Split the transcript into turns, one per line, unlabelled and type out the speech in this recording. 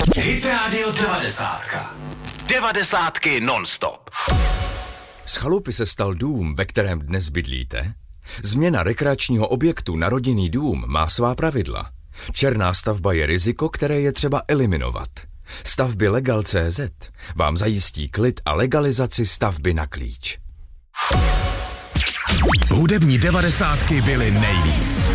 Hit Radio 90. 90 non-stop.
Z chalupy se stal dům, ve kterém dnes bydlíte? Změna rekreačního objektu na rodinný dům má svá pravidla. Černá stavba je riziko, které je třeba eliminovat. Stavby Legal.cz vám zajistí klid a legalizaci stavby na klíč.
Hudební 90 byly nejvíc.